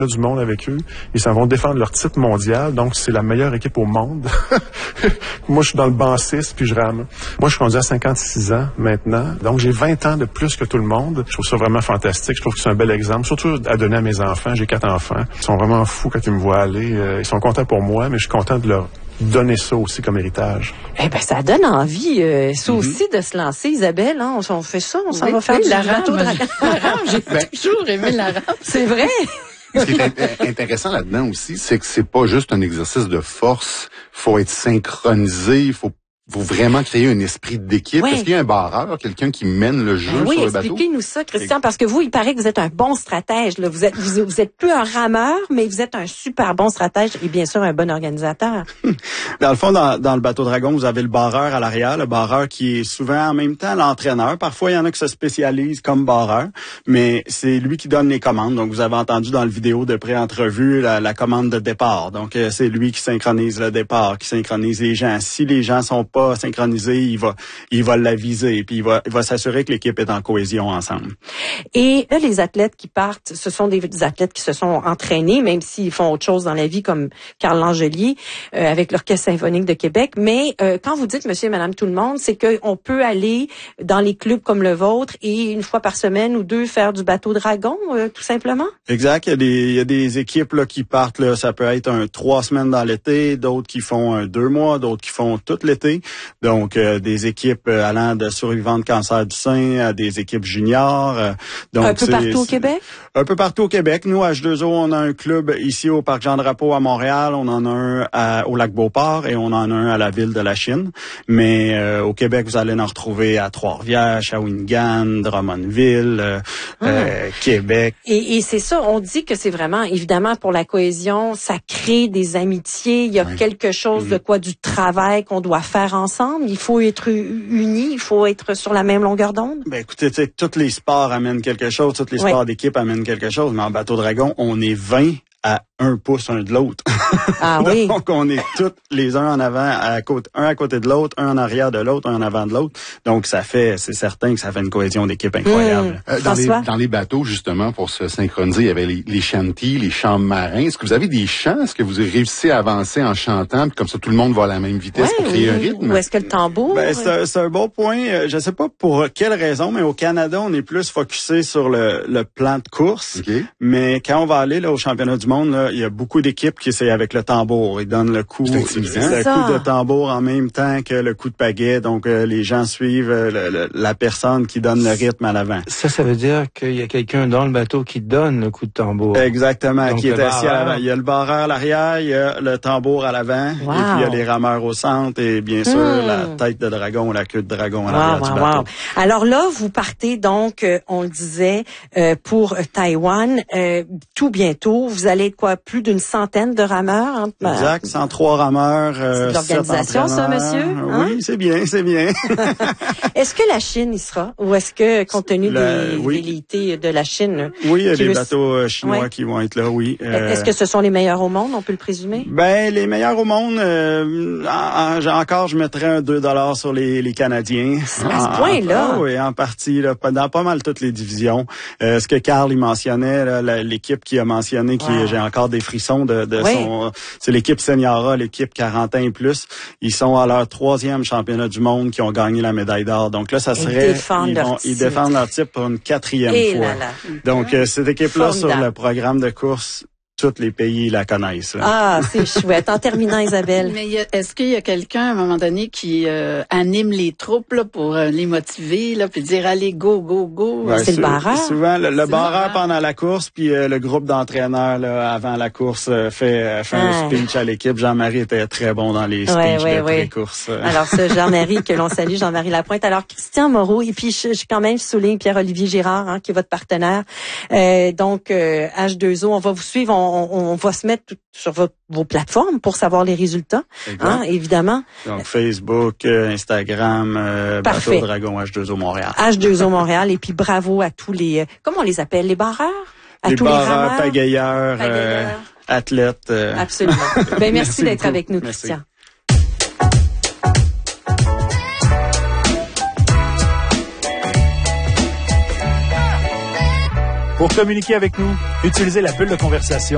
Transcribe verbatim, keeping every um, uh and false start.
du monde avec eux. Ils s'en vont défendre leur titre mondial. Donc, c'est la meilleure équipe au monde. Moi, je suis dans le banc six, puis je rame. Moi, je suis rendu à cinquante-six ans maintenant. Donc, j'ai vingt ans de plus que tout le monde. Je trouve ça vraiment fantastique. Je trouve que c'est un bel exemple. Surtout à donner à mes enfants. J'ai quatre enfants. Ils sont vraiment fous quand ils me voient aller. Euh, ils sont contents pour moi, mais je suis content de leur donner ça aussi comme héritage. Eh ben, ça donne envie, euh, ça mm-hmm. aussi, de se lancer, Isabelle. Hein? On, on fait ça, on s'en oui, va faire oui, du la bateau de rame. La rame, j'ai ben, toujours aimé la rame. C'est vrai. Ce qui est intéressant là-dedans aussi, c'est que c'est pas juste un exercice de force. Faut être synchronisé, il faut faut vraiment créer un esprit d'équipe. Ouais. Est-ce qu'il y a un barreur, quelqu'un qui mène le jeu ben oui, sur le bateau? Oui, expliquez-nous ça, Christian, parce que vous, il paraît que vous êtes un bon stratège. Là. Vous êtes vous, vous êtes plus un rameur, mais vous êtes un super bon stratège et bien sûr un bon organisateur. Dans le fond, dans, dans le bateau Dragon, vous avez le barreur à l'arrière, le barreur qui est souvent en même temps l'entraîneur. Parfois, il y en a qui se spécialisent comme barreur, mais c'est lui qui donne les commandes. Donc, vous avez entendu dans le vidéo de pré-entrevue la, la commande de départ. Donc, c'est lui qui synchronise le départ, qui synchronise les gens. Si les gens sont pas synchronisés, il va, il va l'aviser, puis il va, il va s'assurer que l'équipe est en cohésion ensemble. Et là, les athlètes qui partent, ce sont des, des athlètes qui se sont entraînés, même s'ils font autre chose dans la vie, comme Carl Langelier, euh, avec l'Orchestre symphonique de Québec. Mais euh, quand vous dites Monsieur et Madame tout le monde, c'est qu'on peut aller dans les clubs comme le vôtre et une fois par semaine ou deux faire du bateau Dragon, euh, tout simplement. Exact. Il y a des, il y a des équipes là qui partent là, ça peut être un trois semaines dans l'été, d'autres qui font un deux mois, d'autres qui font tout l'été. Donc, euh, des équipes euh, allant de survivants de cancer du sein à des équipes juniors. Euh, donc un peu partout au Québec? Un peu partout au Québec. Nous, à H deux O, on a un club ici au Parc Jean-Drapeau à Montréal. On en a un à, au Lac-Beauport et on en a un à la ville de la Chine. Mais euh, au Québec, vous allez en retrouver à Trois-Rivières, Shawinigan, Drummondville, euh, ah. euh, Québec. Et, et c'est ça, on dit que c'est vraiment, évidemment, pour la cohésion, ça crée des amitiés. Il y a oui. quelque chose de quoi, du travail qu'on doit faire ensemble. Il faut être unis, il faut être sur la même longueur d'onde. Ben écoutez, tu sais, tous les sports amènent quelque chose, tous les oui. sports d'équipe amènent quelque chose, mais en bateau Dragon, on est vingt à un pouce un de l'autre. Ah oui. Donc, on est tous les uns en avant, à côté, un à côté de l'autre, un en arrière de l'autre, un en avant de l'autre. Donc, ça fait, c'est certain que ça fait une cohésion d'équipe incroyable. Mmh. Euh, dans, les, dans les bateaux, justement, pour se synchroniser, il y avait les, les shanties, les chants marins. Est-ce que vous avez des chants? Est-ce que vous réussissez à avancer en chantant, puis comme ça, tout le monde va à la même vitesse ouais, pour créer oui. un rythme? Ou est-ce que le tambour? Ben, c'est, c'est un bon point. Je sais pas pour quelle raison, mais au Canada, on est plus focusé sur le, le plan de course. Okay. Mais quand on va aller là, au championnat du monde, là, il y a beaucoup d'équipes qui essayent avec le tambour. Ils donnent le coup, le coup de tambour en même temps que le coup de pagaie. Donc, euh, les gens suivent euh, le, le, la personne qui donne le rythme à l'avant. Ça, ça veut dire qu'il y a quelqu'un dans le bateau qui donne le coup de tambour. Exactement, donc, qui est assis barreur. à l'avant. Il y a le barreur à l'arrière, il y a le tambour à l'avant, wow. et puis il y a les rameurs au centre, et bien sûr, mmh. la tête de dragon ou la queue de dragon à l'arrière wow, du wow, bateau. Wow. Alors là, vous partez donc, euh, on le disait, euh, pour Taïwan, euh, tout bientôt. Vous allez être quoi, plus d'une centaine de rameurs? Hein? Exact, cent trois rameurs. Euh, c'est de l'organisation, ça, monsieur? Hein? Oui, c'est bien, c'est bien. Est-ce que la Chine y sera? Ou est-ce que, compte tenu la, des oui. velléités de la Chine... Oui, il y a des le... bateaux chinois ouais. qui vont être là, oui. Euh... Est-ce que ce sont les meilleurs au monde, on peut le présumer? Ben, les meilleurs au monde, euh, en, en, encore, je mettrais un deux dollars sur les, les Canadiens. À ce point-là? En, oui, en partie, là, dans pas mal toutes les divisions. Euh, ce que Carl, il mentionnait, là, la, l'équipe qui a mentionné, qui wow. j'ai encore des frissons de, de oui. son... C'est l'équipe Seniora, l'équipe quarante ans et plus. Ils sont à leur troisième championnat du monde qui ont gagné la médaille d'or. Donc là, ça serait... Ils défendent, ils leur, vont, ils défendent leur titre pour une quatrième et fois. Là là. Donc, euh, cette équipe-là, Formidable. sur le programme de course, tous les pays la connaissent. Là. Ah, c'est chouette. En terminant, Isabelle. Mais y a, est-ce qu'il y a quelqu'un, à un moment donné, qui euh, anime les troupes là, pour euh, les motiver, là, puis dire « Allez, go, go, go ouais, ». C'est le barreur. Souvent, le, le barreur pendant la course, puis euh, le groupe d'entraîneurs là, avant la course euh, fait, euh, fait ah. un speech à l'équipe. Jean-Marie était très bon dans les speeches ouais, ouais, de ouais. pré-course. Alors, ça, Jean-Marie, que l'on salue, Jean-Marie Lapointe. Alors, Christian Moreau, et puis je, je quand même souligne Pierre-Olivier Girard, hein, qui est votre partenaire. Euh, donc, euh, H deux O, on va vous suivre, on, on, on va se mettre tout sur votre, vos plateformes pour savoir les résultats, hein, évidemment. Donc, Facebook, Instagram, euh, Bateau Dragon H deux O Montréal. H deux O Montréal, et puis bravo à tous les, comment on les appelle, les barreurs? À les tous barreurs, les rameurs, pagayeurs, euh, athlètes. Euh... Absolument. Ben, merci, merci d'être beaucoup. Avec nous, merci. Christian. Pour communiquer avec nous, utilisez la bulle de conversation